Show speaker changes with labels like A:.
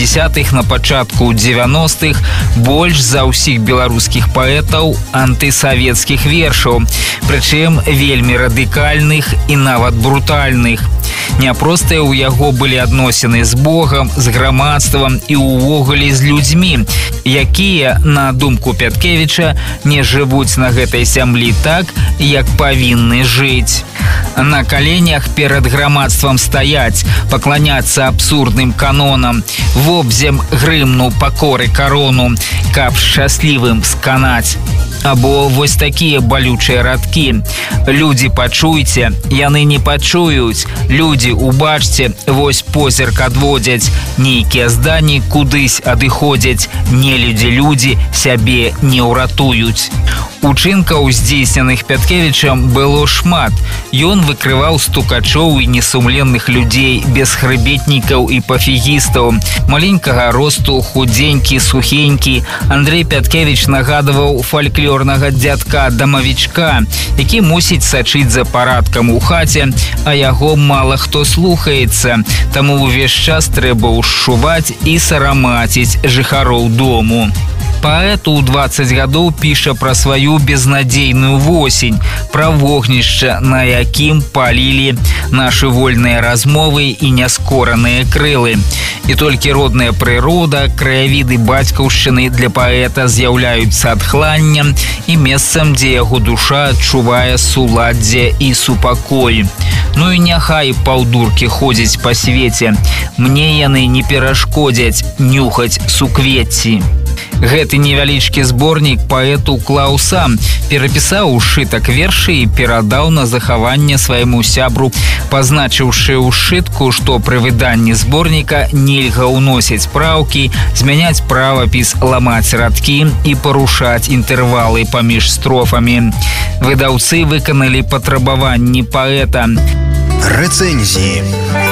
A: 80-х, на пачатку 90-х больш за ўсіх беларускіх паэтаў антысавецкіх вершаў, прычым вельмі радыкальных і нават брутальных. Няпростыя ў яго былі адносіны з Богам, з грамадствам і ўвогуле з людзьмі, якія, на думку Пяткевіча, не жывуць на гэтай зямлі так, як павінны жыць. На коленях перед громадством стоять, поклоняться абсурдным канонам, вобзем грымну покоры корону, каб счастливым сканать. Або вось такія балючыя радкі. Людзі пачуйце, яны не пачуюць. Людзі убачце, вось позірк адводзяць. Нейкія здані кудысь адыходзяць. Нелюдзі сябе не ўратуюць. Учынкаў, здзейсненых Пяткевічам, было шмат. Ён выкрываў стукачоў і несумленных людзей, бесхрыбетнікаў і пафігістаў. Маленькага росту, худзенькі, сухенькі, Андрей Пяткевіч нагадываў фальклорнага дзядка-дамавічка, які мусіць сачыць за парадкам у хаце, а яго мала хто слухаецца, таму ўвесь час трэба ўшчуваць і сарамаціць жыхароў дому. Паэт у 20 гадоў піша пра сваю безнадзейную восень, пра вогнішча, на якім палілі нашы вольныя размовы і няскораныя крылы. І толькі родная прырода, краявіды бацькаўшчыны для паэта з'яўляюцца адхланнем і месцам, дзе яго душа адчувае суладдзе і супакой. Ну і няхай паўдуркі ходзяць па свеце, мне яны не перашкодзяць нюхаць суквецці. Гэты невялічкі зборнік паэт уклаў сам, перапісаў ушытак вершы і перадаў на захаванне свайму сябру, пазначыўшы ўшытку, што пры выданні зборніка нельга ўносіць праўкі, змяняць правапіс, ламаць радкі і парушаць інтэрвалы паміж строфамі. Выдаўцы выканалі патрабаванні паэта.
B: Рэцэнзіі.